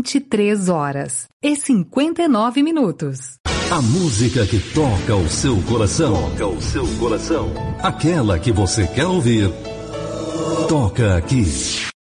23h59. A música que toca o seu coração. Aquela que você quer ouvir. Toca aqui.